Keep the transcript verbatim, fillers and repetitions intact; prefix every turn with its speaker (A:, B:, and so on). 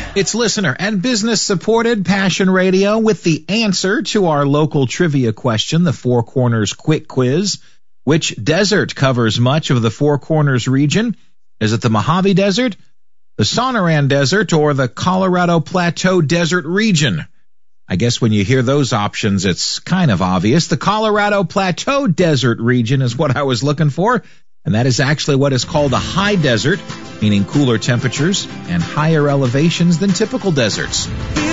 A: It's listener and business-supported Passion Radio with the answer to our local trivia question, the Four Corners Quick Quiz. Which desert covers much of the Four Corners region? Is it the Mojave Desert, the Sonoran Desert, or the Colorado Plateau Desert region? I guess when you hear those options, it's kind of obvious. The Colorado Plateau Desert region is what I was looking for, and that is actually what is called a high desert, meaning cooler temperatures and higher elevations than typical deserts.